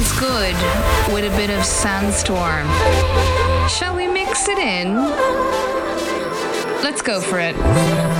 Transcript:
sounds good with a bit of Sandstorm. Shall we mix it in? Let's go for it.